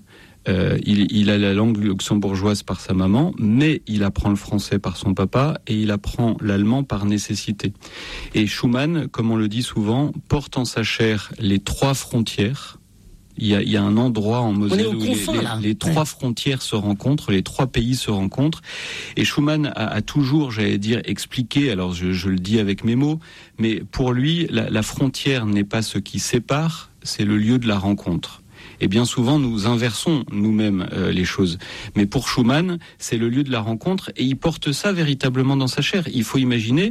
N: Il a la langue luxembourgeoise par sa maman, mais il apprend le français par son papa et il apprend l'allemand par nécessité. Et Schuman, comme on le dit souvent, porte en sa chair les 3 frontières. Il y a un endroit en Moselle où les 3 frontières se rencontrent, les 3 pays se rencontrent. Et Schuman a toujours, j'allais dire, expliqué, alors je le dis avec mes mots, mais pour lui, la frontière n'est pas ce qui sépare, c'est le lieu de la rencontre. Et bien souvent, nous inversons nous-mêmes les choses. Mais pour Schuman, c'est le lieu de la rencontre et il porte ça véritablement dans sa chair. Il faut imaginer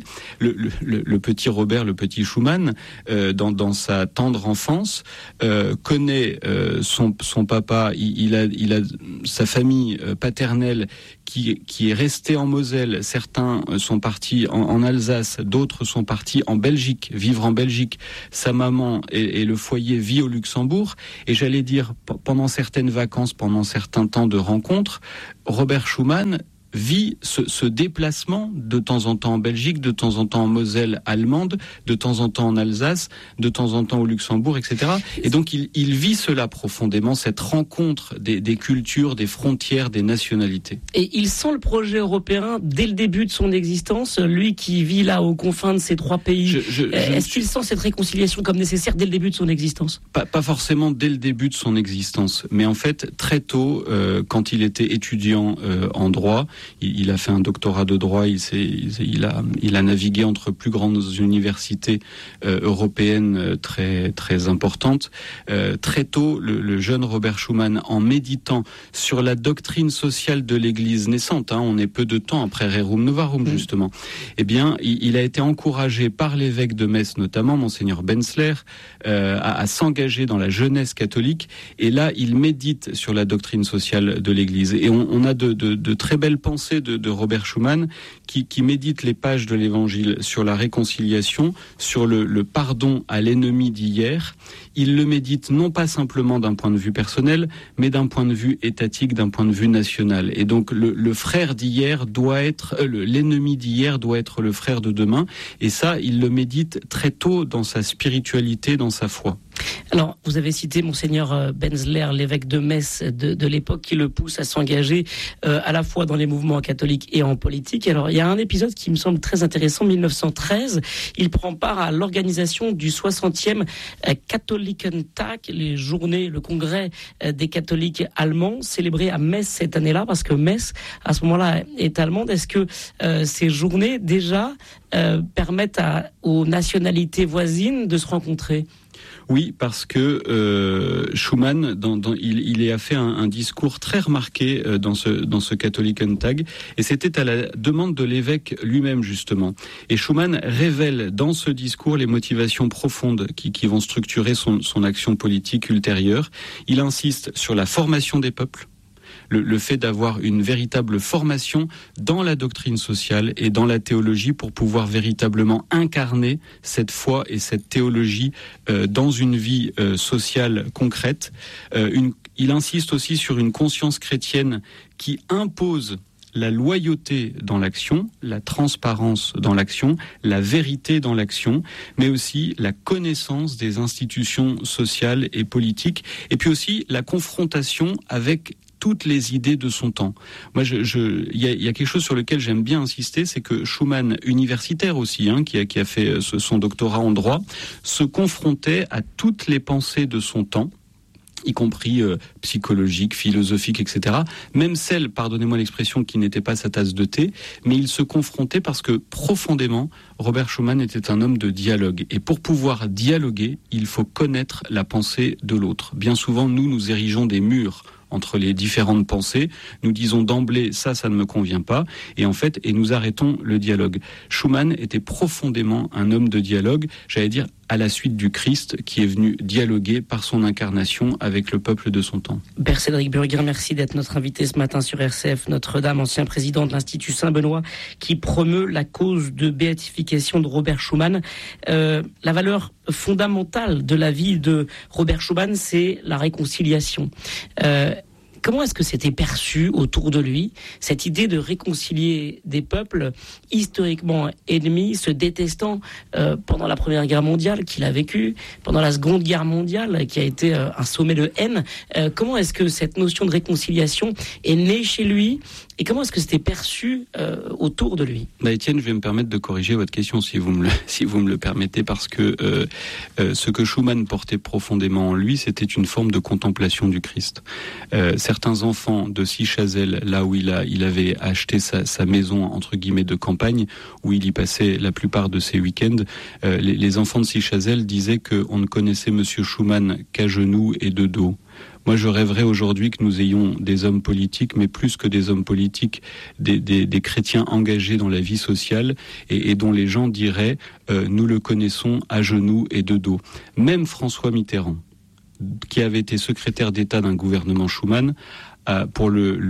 N: le petit Robert, le petit Schuman, dans sa tendre enfance, connaît son papa, il a sa famille paternelle qui est restée en Moselle. Certains sont partis en Alsace, d'autres sont partis en Belgique, vivre en Belgique. Sa maman et le foyer vit au Luxembourg. Et j'allais dire, pendant certaines vacances, pendant certains temps de rencontres, Robert Schuman vit ce déplacement de temps en temps en Belgique, de temps en temps en Moselle allemande, de temps en temps en Alsace, de temps en temps au Luxembourg, etc. Et donc il vit cela profondément, cette rencontre des cultures, des frontières, des nationalités.
D: Et il sent le projet européen dès le début de son existence, lui qui vit là aux confins de ces 3 pays. Est-ce qu'il sent cette réconciliation comme nécessaire dès le début de son existence?
N: Pas forcément dès le début de son existence, mais en fait très tôt, quand il était étudiant en droit, il a fait un doctorat de droit, il a navigué entre plus grandes universités européennes très très importantes. Très tôt, le jeune Robert Schuman, en méditant sur la doctrine sociale de l'Église naissante, on est peu de temps après Rerum Novarum justement, eh bien, il a été encouragé par l'évêque de Metz notamment, Monseigneur Benzler, à s'engager dans la jeunesse catholique. Et là, il médite sur la doctrine sociale de l'Église. Et on a de très belles pensées de Robert Schuman qui médite les pages de l'Évangile sur la réconciliation, sur le pardon à l'ennemi d'hier. Il le médite non pas simplement d'un point de vue personnel, mais d'un point de vue étatique, d'un point de vue national. Et donc le frère d'hier doit être, l'ennemi d'hier doit être le frère de demain. Et ça, il le médite très tôt dans sa spiritualité, dans sa foi.
D: Alors, vous avez cité Monseigneur Benzler, l'évêque de Metz de l'époque, qui le pousse à s'engager à la fois dans les mouvements catholiques et en politique. Alors, il y a un épisode qui me semble très intéressant. 1913, il prend part à l'organisation du 60e Katholikentag, les journées, le congrès des catholiques allemands, célébré à Metz cette année-là, parce que Metz, à ce moment-là, est allemande. Est-ce que ces journées, déjà, permettent aux nationalités voisines de se rencontrer ?
N: Oui, parce que Schuman, il a fait un discours très remarqué dans ce Katholikentag, et c'était à la demande de l'évêque lui-même justement. Et Schuman révèle dans ce discours les motivations profondes qui vont structurer son action politique ultérieure. Il insiste sur la formation des peuples. Le fait d'avoir une véritable formation dans la doctrine sociale et dans la théologie pour pouvoir véritablement incarner cette foi et cette théologie dans une vie sociale concrète. Il insiste aussi sur une conscience chrétienne qui impose la loyauté dans l'action, la transparence dans l'action, la vérité dans l'action, mais aussi la connaissance des institutions sociales et politiques, et puis aussi la confrontation avec toutes les idées de son temps. Moi, il y a quelque chose sur lequel j'aime bien insister, c'est que Schuman, universitaire aussi, qui a fait son doctorat en droit, se confrontait à toutes les pensées de son temps, y compris psychologiques, philosophiques, etc. Même celles, pardonnez-moi l'expression, qui n'étaient pas sa tasse de thé, mais il se confrontait parce que profondément, Robert Schuman était un homme de dialogue. Et pour pouvoir dialoguer, il faut connaître la pensée de l'autre. Bien souvent, nous érigeons des murs entre les différentes pensées. Nous disons d'emblée, ça ne me convient pas, et en fait, nous arrêtons le dialogue. Schuman était profondément un homme de dialogue, j'allais dire, à la suite du Christ, qui est venu dialoguer par son incarnation avec le peuple de son temps.
D: Père Cédric Burguin, merci d'être notre invité ce matin sur RCF Notre-Dame, ancien président de l'Institut Saint-Benoît, qui promeut la cause de béatification de Robert Schuman. La valeur fondamentale de la vie de Robert Schuman, c'est la réconciliation. Comment est-ce que c'était perçu autour de lui, cette idée de réconcilier des peuples historiquement ennemis, se détestant pendant la Première Guerre mondiale qu'il a vécue, pendant la Seconde Guerre mondiale qui a été un sommet de haine. Comment est-ce que cette notion de réconciliation est née chez lui et comment est-ce que c'était perçu autour de lui ?
N: Étienne, je vais me permettre de corriger votre question si vous me le permettez, parce que ce que Schuman portait profondément en lui, c'était une forme de contemplation du Christ. Certains enfants de Sichazel, là où il avait acheté sa maison entre guillemets de campagne, où il y passait la plupart de ses week-ends, les enfants de Sichazel disaient qu'on ne connaissait Monsieur Schuman qu'à genoux et de dos. Moi, je rêverais aujourd'hui que nous ayons des hommes politiques, mais plus que des hommes politiques, des chrétiens engagés dans la vie sociale et dont les gens diraient nous le connaissons à genoux et de dos. Même François Mitterrand, qui avait été secrétaire d'État d'un gouvernement Schuman, pour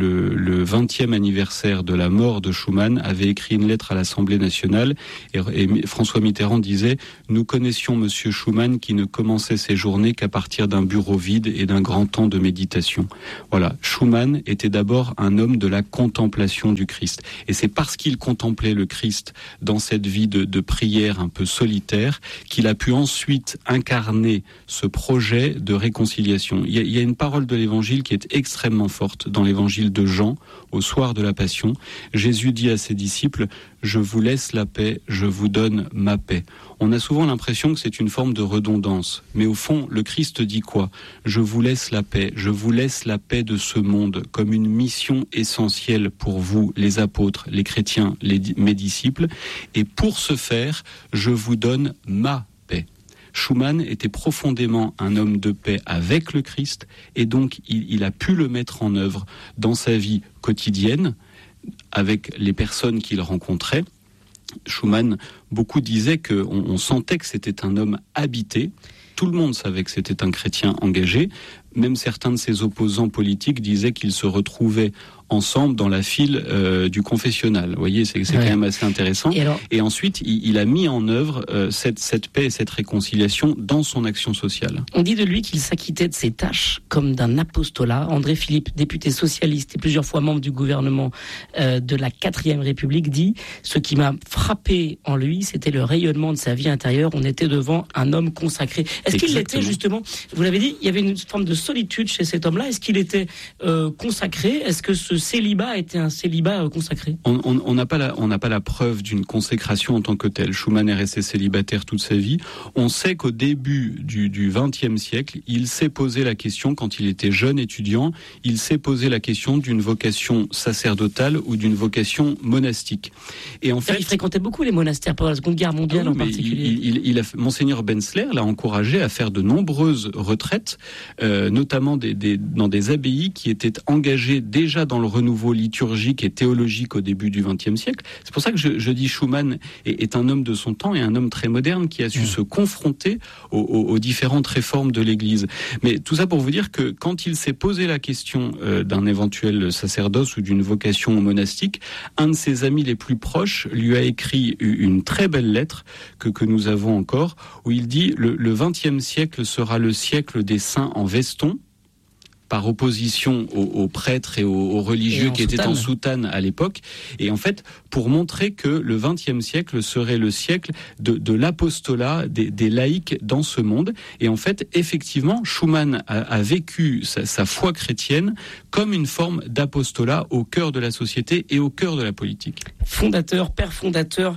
N: le 20e anniversaire de la mort de Schuman, avait écrit une lettre à l'Assemblée nationale et François Mitterrand disait « Nous connaissions Monsieur Schuman qui ne commençait ses journées qu'à partir d'un bureau vide et d'un grand temps de méditation. » Voilà, Schuman était d'abord un homme de la contemplation du Christ. Et c'est parce qu'il contemplait le Christ dans cette vie de prière un peu solitaire qu'il a pu ensuite incarner ce projet de réconciliation. Il y a une parole de l'Évangile qui est extrêmement forte dans l'évangile de Jean, au soir de la Passion. Jésus dit à ses disciples « Je vous laisse la paix, je vous donne ma paix ». On a souvent l'impression que c'est une forme de redondance, mais au fond, le Christ dit quoi ? Je vous laisse la paix, je vous laisse la paix de ce monde comme une mission essentielle pour vous, les apôtres, les chrétiens, mes disciples, et pour ce faire, je vous donne ma paix. Schuman était profondément un homme de paix avec le Christ et donc il a pu le mettre en œuvre dans sa vie quotidienne avec les personnes qu'il rencontrait. Schuman, beaucoup disaient qu'on sentait que c'était un homme habité. Tout le monde savait que c'était un chrétien engagé. Même certains de ses opposants politiques disaient qu'ils se retrouvaient ensemble dans la file du confessionnal. Vous voyez, c'est quand même assez intéressant. Et ensuite, il a mis en œuvre cette paix et cette réconciliation dans son action sociale.
D: On dit de lui qu'il s'acquittait de ses tâches comme d'un apostolat. André Philippe, député socialiste et plusieurs fois membre du gouvernement de la 4e République, dit « Ce qui m'a frappé en lui, c'était le rayonnement de sa vie intérieure. On était devant un homme consacré. » Est-ce qu'il l'était justement ? Vous l'avez dit, il y avait une forme de solitude chez cet homme-là. Est-ce qu'il était consacré ? Est-ce que ce célibat était un célibat consacré ?
N: On n'a pas la preuve d'une consécration en tant que telle. Schuman est resté célibataire toute sa vie. On sait qu'au début du XXe siècle, il s'est posé la question, quand il était jeune étudiant, il s'est posé la question d'une vocation sacerdotale ou d'une vocation monastique. Et en fait,
D: il fréquentait beaucoup les monastères pendant la Seconde Guerre mondiale en particulier.
N: Monseigneur Benzler l'a encouragé à faire de nombreuses retraites, notamment dans des abbayes qui étaient engagées déjà dans le renouveau liturgique et théologique au début du XXe siècle. C'est pour ça que je dis Schuman est un homme de son temps et un homme très moderne qui a su se confronter aux différentes réformes de l'Église. Mais tout ça pour vous dire que quand il s'est posé la question d'un éventuel sacerdoce ou d'une vocation monastique, un de ses amis les plus proches lui a écrit une très belle lettre que nous avons encore, où il dit le XXe siècle sera le siècle des saints en veston, par opposition aux prêtres et aux religieux qui étaient en soutane à l'époque. Et en fait, pour montrer que le XXe siècle serait le siècle de l'apostolat des laïcs dans ce monde. Et en fait, effectivement, Schuman a vécu sa foi chrétienne comme une forme d'apostolat au cœur de la société et au cœur de la politique.
D: Père fondateur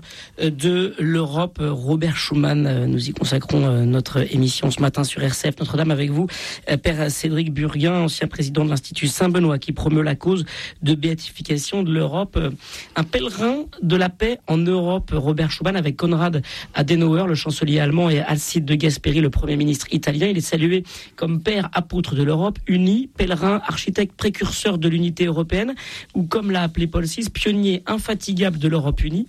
D: de l'Europe, Robert Schuman. Nous y consacrons notre émission ce matin sur RCF Notre-Dame avec vous, Père Cédric Burguin. ancien président de l'Institut Saint-Benoît, qui promeut la cause de béatification de l'Europe. Un pèlerin de la paix en Europe, Robert Schuman, avec Konrad Adenauer, le chancelier allemand, et Alcide de Gasperi, le Premier ministre italien. Il est salué comme père apôtre de l'Europe, unie, pèlerin, architecte, précurseur de l'unité européenne, ou comme l'a appelé Paul VI, pionnier infatigable de l'Europe unie.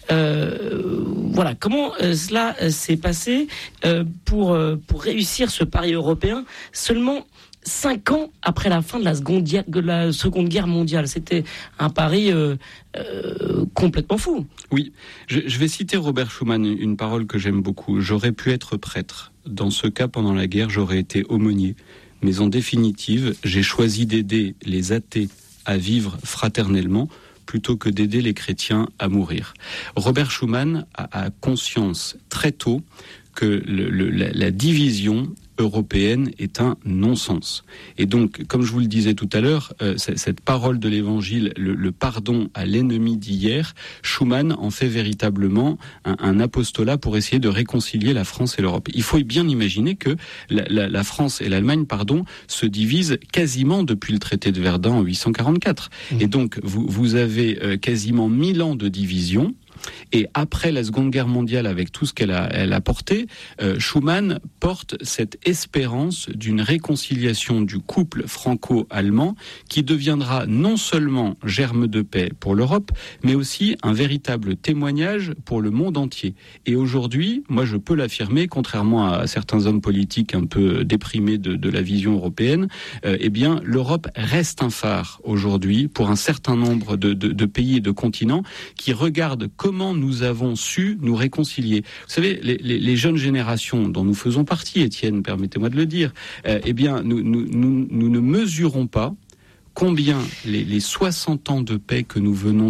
D: Voilà, comment cela s'est passé pour réussir ce pari européen seulement 5 ans après la fin de la Seconde Guerre mondiale. C'était un pari complètement fou.
N: Oui, je vais citer Robert Schuman, une parole que j'aime beaucoup. J'aurais pu être prêtre. Dans ce cas, pendant la guerre, j'aurais été aumônier. Mais en définitive, j'ai choisi d'aider les athées à vivre fraternellement plutôt que d'aider les chrétiens à mourir. Robert Schuman a conscience très tôt que la division européenne est un non-sens. Et donc, comme je vous le disais tout à l'heure, cette parole de l'Évangile, le pardon à l'ennemi d'hier, Schuman en fait véritablement un apostolat pour essayer de réconcilier la France et l'Europe. Il faut bien imaginer que la France et l'Allemagne, se divisent quasiment depuis le traité de Verdun en 844. Et donc, vous avez quasiment 1000 ans de division. Et après la Seconde Guerre mondiale, avec tout ce qu'elle a porté, Schuman porte cette espérance d'une réconciliation du couple franco-allemand qui deviendra non seulement germe de paix pour l'Europe, mais aussi un véritable témoignage pour le monde entier. Et aujourd'hui, moi je peux l'affirmer, contrairement à certains hommes politiques un peu déprimés de la vision européenne, eh bien l'Europe reste un phare aujourd'hui pour un certain nombre de pays et de continents qui regardent comment nous avons su nous réconcilier. Vous savez, les jeunes générations dont nous faisons partie, Étienne, permettez-moi de le dire, eh bien, nous ne mesurons pas combien les 60 ans de paix que nous venons